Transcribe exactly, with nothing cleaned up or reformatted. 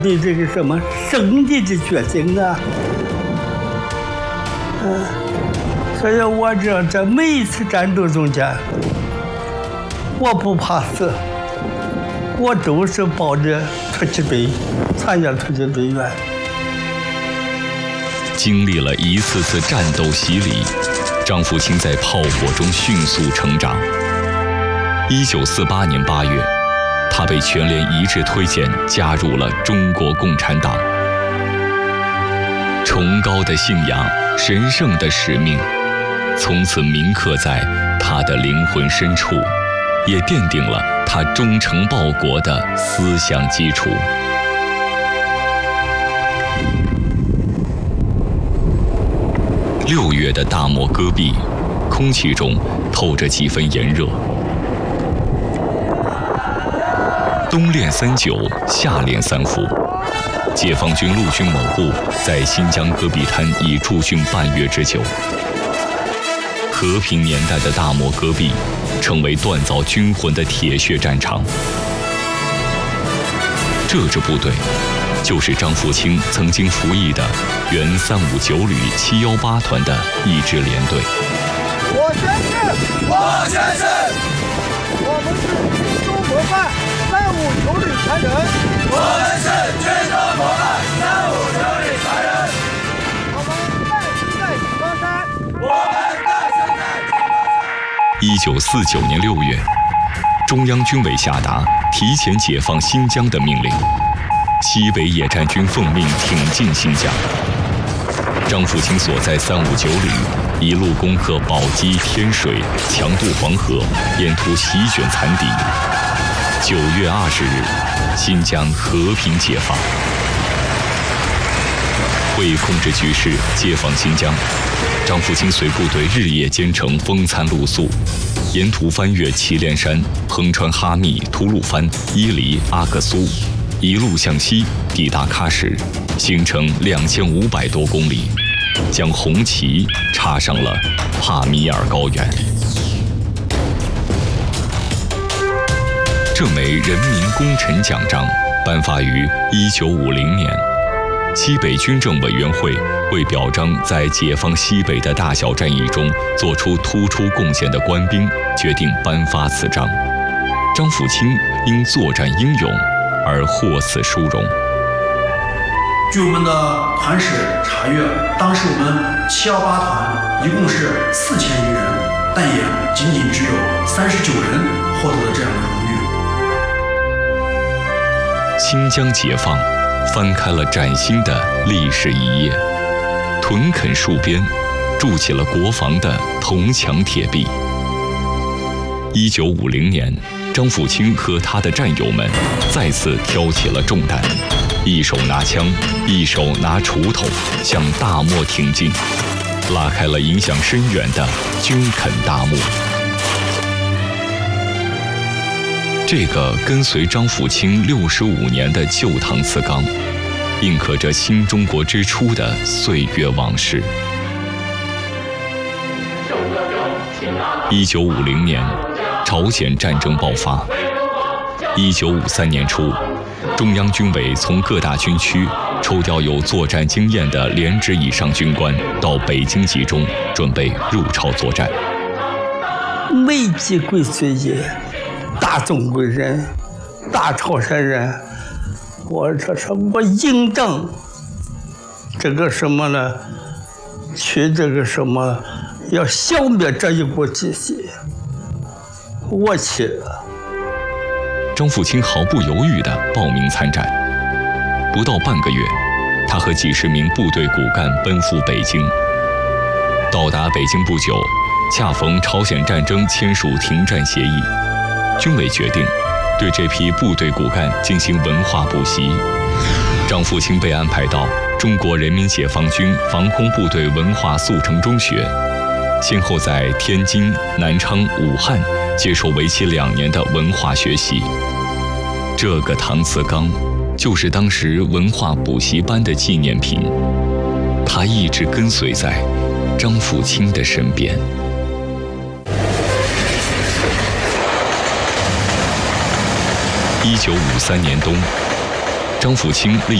对这个什么胜利的决心啊，嗯、啊，所以我这在每一次战斗中间，我不怕死，我都是抱着突击队参加突击队员。 经历了一次次战斗洗礼，张福清在炮火中迅速成长。一九四八年八月，他被全连一致推荐加入了中国共产党。崇高的信仰，神圣的使命，从此铭刻在他的灵魂深处，也奠定了他忠诚报国的思想基础。六月的大漠戈壁，空气中透着几分炎热。冬练三九，夏练三伏。解放军陆军某部在新疆戈壁滩已驻军半月之久。和平年代的大漠戈壁，成为锻造军魂的铁血战场。这支部队，就是张福清曾经服役的原三五九旅七幺八团的一支连队。 我宣誓，我宣誓，我们是军中模范三五九旅传人。我们是军中模范三五九旅传人。我们诞生在井冈山。我们诞生在井冈山。 一九四九年六月，中央军委下达提前解放新疆的命令。西北野战军奉命挺进新疆。张福清所在三五九旅一路攻克宝鸡、天水，强渡黄河，沿途席卷残敌。九月二十日，新疆和平解放。为控制局势，解放新疆，张福清随部队日夜兼程，风餐露宿，沿途翻越祁连山、横穿哈密、吐鲁番、伊犁、阿克苏，一路向西，抵达喀什，行程两千五百多公里，将红旗插上了帕米尔高原。这枚人民功臣奖章颁发于一九五零年。西北军政委员会为表彰在解放西北的大小战役中做出突出贡献的官兵，决定颁发此章。张福清因作战英勇而获此殊荣。 据我们的团史查阅，当时我们七幺八团一共是四千余人，但也仅仅只有三十九人获得了这样的荣誉。 新疆解放翻开了崭新的历史一页，屯垦戍边，筑起了国防的铜墙铁壁。一九五零年，张福清和他的战友们再次挑起了重担，一手拿枪，一手拿锄头，向大漠挺进，拉开了影响深远的军垦大幕。这个跟随张福清六十五年的旧唐瓷缸，印刻着新中国之初的岁月往事。一九五零年，朝鲜战争爆发。一九五三年初，中央军委从各大军区抽调有作战经验的连职以上军官到北京集中，准备入朝作战。 美籍归绥也，大中国人，大朝鲜人，我这是我应当这个什么呢？去这个什么，要消灭这一国体系。我去了。 张福清毫不犹豫地报名参战。不到半个月，他和几十名部队骨干奔赴北京。到达北京不久，恰逢朝鲜战争签署停战协议，军委决定对这批部队骨干进行文化补习。张福清被安排到中国人民解放军防空部队文化速成中学，先后在天津、南昌、武汉接受为期两年的文化学习。这个搪瓷缸就是当时文化补习班的纪念品，它一直跟随在张福清的身边。一九五三年冬， 张辅清立